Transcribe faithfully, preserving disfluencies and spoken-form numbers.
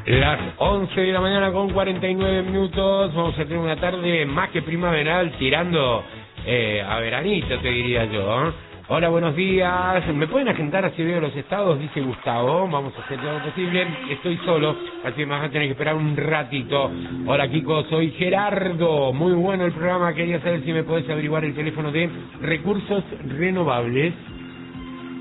Las once de la mañana con cuarenta y nueve minutos, vamos a tener una tarde más que primaveral, tirando eh, a veranito, te diría yo, ¿eh? Hola, buenos días, ¿me pueden agendar así veo los estados? Dice Gustavo, vamos a hacer todo lo posible, estoy solo, así que me vas a tener que esperar un ratito. Hola Kiko, soy Gerardo, muy bueno el programa, quería saber si me podés averiguar el teléfono de Recursos Renovables.